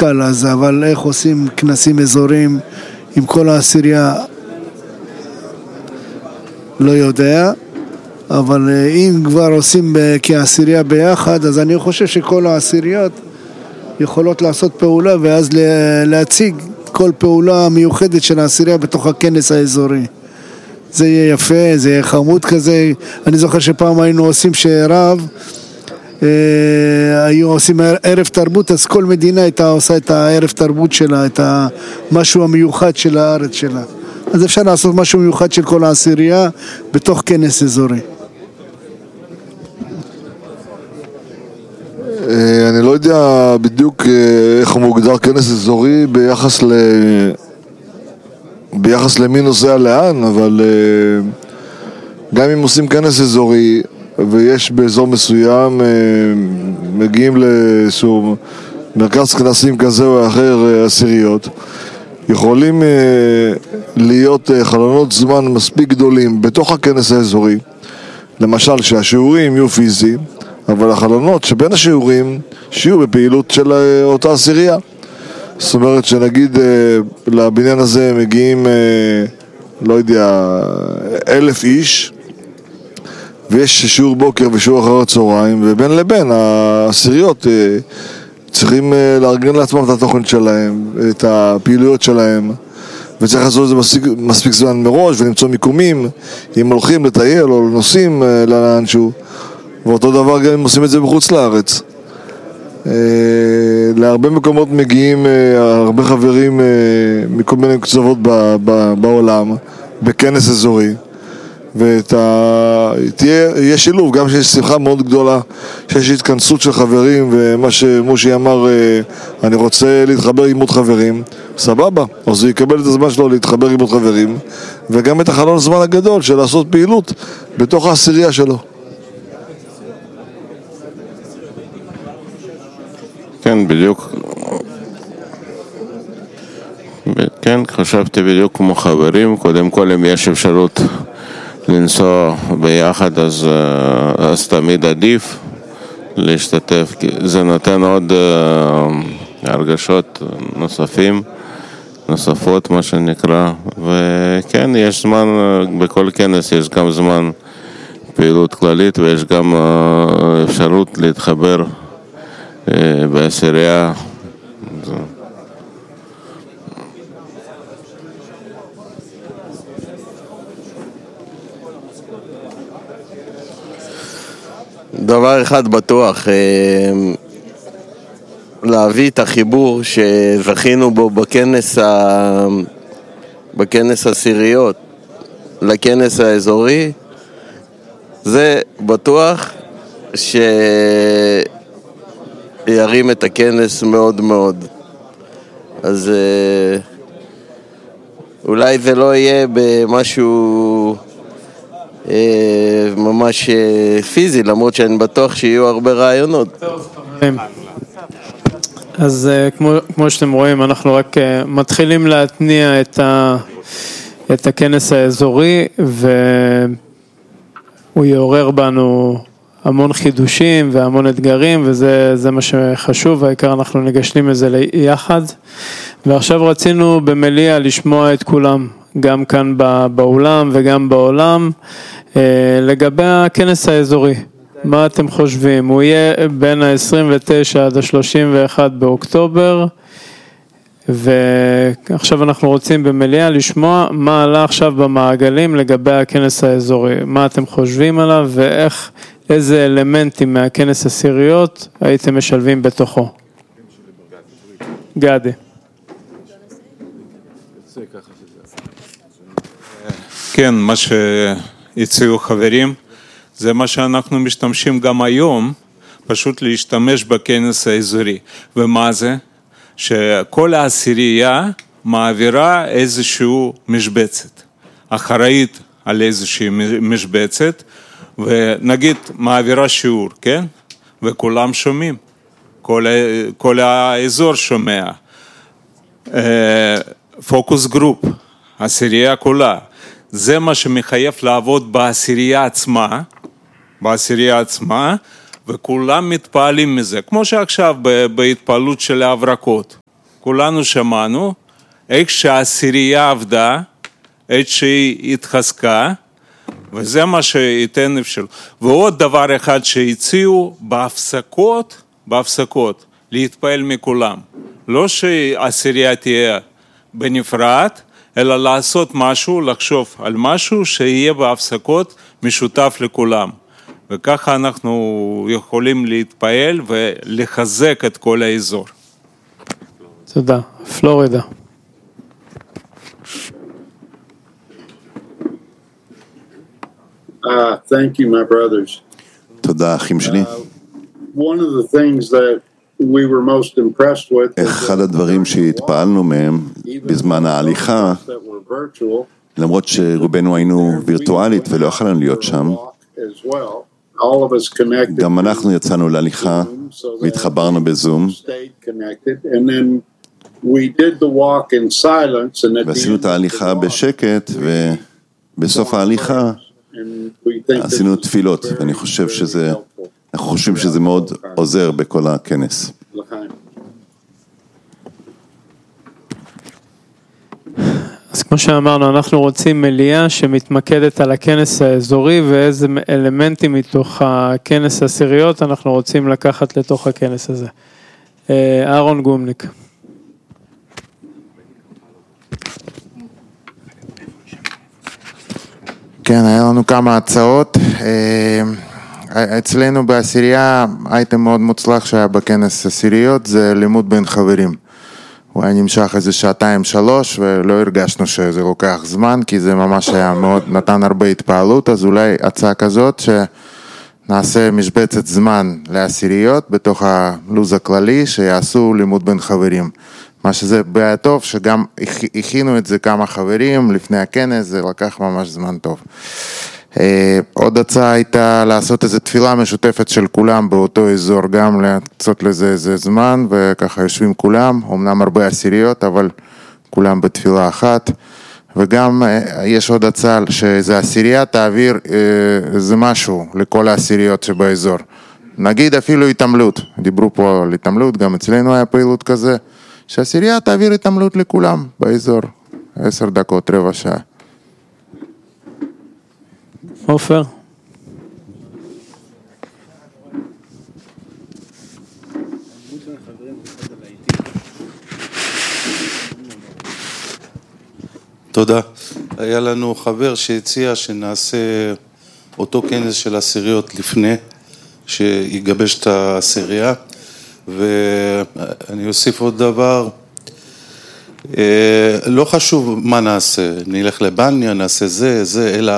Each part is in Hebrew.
קל אז, אבל איך עושים כנסים אזוריים עם כל העשירייה לא יודע, אבל אם כבר עושים כעשירייה ביחד, אז אני חושב שכל העשיריות יכולות לעשות פעולה ואז להציג כל פעולה מיוחדת של העשירייה בתוך הכנס האזורי. זה יהיה יפה, זה יהיה חמוד כזה. אני זוכר שפעם היינו עושים שרב, היו עושים ערב תרבות, אז כל מדינה הייתה עושה את הערב תרבות שלה, את המשהו המיוחד של הארץ שלה. אז אפשר לעשות משהו מיוחד של כל העשירייה בתוך כנס אזורי. אני לא יודע בדיוק איך הוא מוגדר כנס אזורי ביחס למי נוסע לאן, אבל גם אם עושים כנס אזורי ויש באזור מסוים, מגיעים לאיזשהו מרכז כנסים כזה או אחר עשיריות, יכולים להיות חלונות זמן מספיק גדולים בתוך הכנס האזורי, למשל שהשיעורים יהיו פיזיים, אבל החלונות שבין השיעורים שיהיו בפעילות של אותה עשירייה. זאת אומרת שנגיד לבניין הזה מגיעים, לא יודע, 1,000 איש, ויש שיעור בוקר ושיעור אחר הצהריים, ובין לבין העשיריות צריכים לארגן לעצמם את התוכן שלהם, את הפעילויות שלהם, וצריך לעשות את זה מספיק זמן מראש ולמצוא מיקומים, אם הולכים לטייל או נוסעים לאנשהו. ואותו דבר גם אם עושים את זה בחוץ לארץ. להרבה מקומות מגיעים הרבה חברים מכל מיני קצוות בעולם בכנס אזורי, ויהיה שילוב, גם שיש שמחה מאוד גדולה, שיש התכנסות של חברים, ומה שמושי אמר, אני רוצה להתחבר עם עוד חברים, סבבה, אז הוא יקבל את הזמן שלו להתחבר עם עוד חברים, וגם את החלון הזמן הגדול של לעשות פעילות בתוך העשירייה שלו. כן, בדיוק. כן, חשבתי בדיוק כמו חברים. קודם כל, אם יש אפשרות לנסוע ביחד, אז תמיד עדיף להשתתף. זה נותן עוד הרגשות נוספות, מה שנקרא. וכן, יש זמן, בכל כנס יש גם זמן פעילות כללית, ויש גם אפשרות להתחבר בעשירייה. דבר אחד בטוח, להביא את החיבור שזכינו בו בכנס עשיריות לכנס האזורי, זה בטוח שירים את הכנס מאוד מאוד. אז אולי זה לא יהיה במשהו ממש פיזי, למרות שאני בטוח שיהיו הרבה רעיונות. אז כמו שאתם רואים, אנחנו רק מתחילים להתניע את הכנס האזורי, והוא יעורר בנו המון חידושים והמון אתגרים, וזה מה שחשוב, העיקר אנחנו נגשלים את זה יחד. ועכשיו רצינו במליאה לשמוע את כולם, גם כאן באולם וגם בעולם, לגבי הכנס האזורי. מה אתם חושבים? הוא יהיה בין ה-29 עד ה-31 באוקטובר, ועכשיו אנחנו רוצים במליאה לשמוע מה עלה עכשיו במעגלים לגבי הכנס האזורי. מה אתם חושבים עליו ואיך, איזה אלמנטים מהכנס עשיריות הייתם משלבים בתוכו? גדי. כן, מה שהציעו חברים, זה מה שאנחנו משתמשים גם היום, פשוט להשתמש בכנס האזורי. ומה זה? שכל העשירייה מעבירה איזושהי משבצת, אחראית על איזושהי משבצת, ונגיד מעבירה שיעור, כן? וכולם שומעים, כל האזור שומע. פוקוס גרופ, עשירייה כולה. זה מה שמחייב לעבוד בעשירייה עצמה, וכולם מתפעלים מזה, כמו שעכשיו בהתפעלות של ההברקות. כולנו שמענו, איך שהעשירייה עבדה, איך שהיא התחזקה, וזה מה שייתן אפשרות. ועוד דבר אחד שהציעו בהפסקות, להתפעל מכולם. לא שהעשירייה תהיה בנפרד, אלא לעשות משהו, לחשוב על משהו שיהיה בהפסקות משותף לכולם. וככה אנחנו יכולים להתפעל ולחזק את כל האזור. תודה. פלורידה. Thank you, my brothers. תודה, אחים שלי. One of the things that we were most impressed with אחד הדברים שהתפעלנו מהם בזמן ההליכה, למרות שרובנו היינו וירטואלית ולא יכולנו להיות שם, גם אנחנו יצאנו להליכה והתחברנו בזום, ועשינו את ההליכה בשקט, ובסוף ההליכה עשינו תפילות, ואני חושב אנחנו חושבים שזה מאוד עוזר בכל הכנס. אז כמו שאמרנו, אנחנו רוצים מליאה שמתמקדת על הכנס האזורי, ואיזה אלמנטים מתוך הכנס העשיריות אנחנו רוצים לקחת לתוך הכנס הזה. אהרון גומניק. כן, היה לנו כמה הצעות. אצלנו בעשירייה, אייטם מאוד מוצלח שהיה בכנס עשיריות, זה לימוד בין חברים. הוא היה נמשך איזה 2-3, ולא הרגשנו שזה לוקח זמן, כי זה ממש היה מאוד, נתן הרבה התפעלות, אז אולי הצעה כזאת שנעשה משבצת זמן לעשיריות, בתוך הלוז הכללי, שיעשו לימוד בין חברים. מה שזה בעיה טוב, שגם הכינו את זה כמה חברים לפני הכנס, זה לקח ממש זמן טוב. עוד הצעה הייתה לעשות איזו תפילה משותפת של כולם באותו אזור, גם לעשות לזה איזה זמן, וככה יושבים כולם, אמנם הרבה עשיריות, אבל כולם בתפילה אחת. וגם יש עוד הצעה שאיזו עשירייה תעביר איזה משהו לכל העשיריות שבאזור. נגיד אפילו התעמלות, דיברו פה על התעמלות, גם אצלנו היה פעילות כזה, שהעשירייה תעביר התעמלות לכולם באזור, 10 דקות, רבע שעה. עופר. תודה. היה לנו חבר שהציע שנעשה אותו כנס של עשיריות לפני שיגבש את העשירייה, ואני אוסיף עוד דבר, לא חשוב מה נעשה, נלך לבניה, נעשה זה, אלא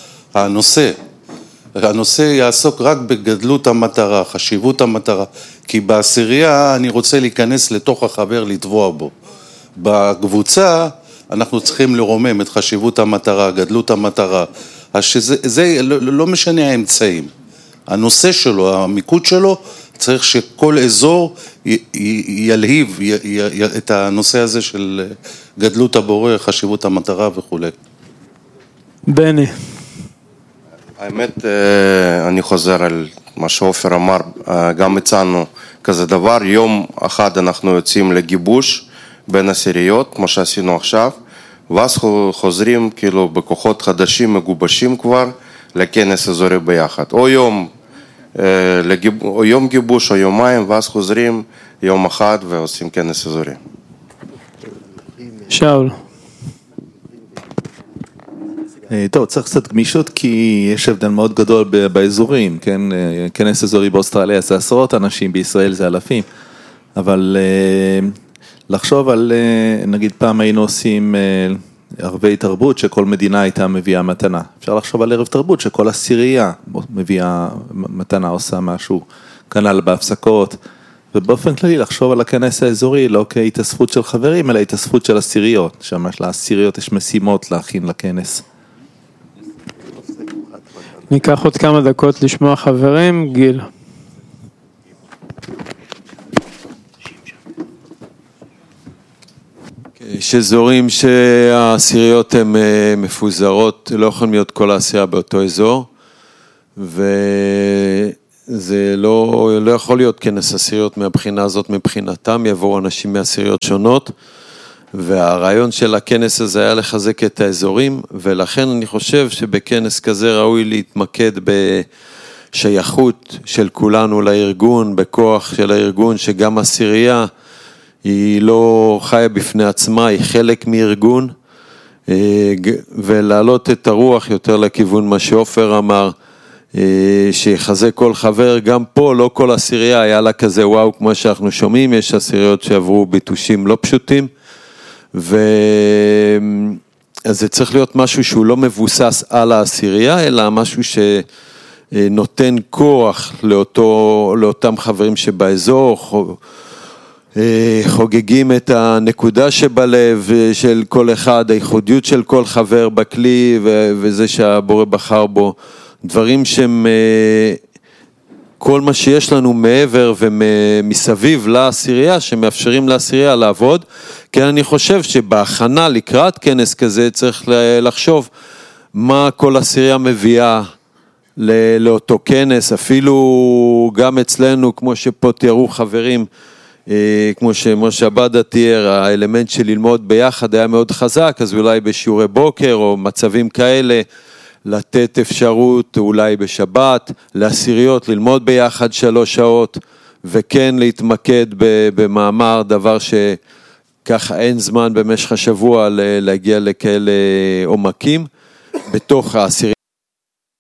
הנושא יעסוק רק בגדלות המטרה, חשיבות המטרה, כי בעשירייה אני רוצה להיכנס לתוך החבר, לטבוע בו. בקבוצה אנחנו צריכים לרומם את חשיבות המטרה, גדלות המטרה, אז שזה לא משנה האמצעים. הנושא שלו, המיקוד שלו, צריך שכל אזור ילהיב את הנושא הזה של גדלות הבורא, חשיבות המטרה וכו'. בני. האמת, אני חוזר על מה שעופר אמר, גם הצענו כזה דבר, יום אחד אנחנו יוצאים לגיבוש בין עשיריות, כמו שעשינו עכשיו, ואז חוזרים כאילו בכוחות חדשים, מגובשים כבר, לכנס אזורי ביחד. או יום גיבוש או יומיים, ואז חוזרים יום אחד ועושים כנס אזורי. שאול. טוב, צריך קצת גמישות כי יש הבדל מאוד גדול באזורים, כן? כנס אזורי באוסטרליה זה 10 אנשים, בישראל זה 1,000, אבל לחשוב על, נגיד פעם היינו עושים ערבי תרבות שכל מדינה הייתה מביאה מתנה. אפשר לחשוב על ערב תרבות שכל עשירייה מביאה מתנה, עושה משהו, כנ"ל בהפסקות, ובאופן כללי לחשוב על הכנס האזורי לא כהתאספות של חברים, אלא התאספות של עשיריות, שממש לעשיריות יש משימות להכין לכנס. ניקח עוד כמה דקות לשמוע חברים, גיל. יש אזורים שהעשיריות הן מפוזרות, לא יכולים להיות כל העשירייה באותו אזור, וזה זה לא יכול להיות כנס עשיריות מהבחינה הזאת, מבחינתם יבואו אנשים מעשיריות שונות, והרעיון של הכנס הזה היה לחזק את האזורים, ולכן אני חושב שבכנס כזה ראוי להתמקד בשייכות של כולנו לארגון, בכוח של הארגון, שגם עשירייה היא לא חיה בפני עצמה, היא חלק מארגון, ולהעלות את הרוח יותר לכיוון מה שאופר אמר, שיחזק כל חבר. גם פה לא כל עשירייה היה לה כזה וואו כמו שאנחנו שומעים, יש עשיריות שעברו ביטושים לא פשוטים, אז זה צריך להיות משהו שהוא לא מבוסס על העשירייה, אלא משהו שנותן כוח לאותם חברים שבאזור, חוגגים את הנקודה שבלב של כל אחד, הייחודיות של כל חבר בכלי וזה שהבורא בחר בו, דברים שהם כל מה שיש לנו מעבר ומסביב לעשירייה, שמאפשרים לעשירייה לעבוד. כי אני חושב שבהכנה לקראת כנס כזה צריך לחשוב מה כל עשירייה מביאה לאותו כנס, אפילו גם אצלנו, כמו שפה תיארו חברים, כמו שמשה עבדה תיאר, האלמנט של ללמוד ביחד היה מאוד חזק, אז אולי בשיעורי בוקר או מצבים כאלה, לתת אפשרות אולי בשבת, לעשיריות ללמוד ביחד 3 שעות, וכן להתמקד במאמר, דבר שככה אין זמן במשך השבוע להגיע לכאלה עומקים, בתוך העשיריות.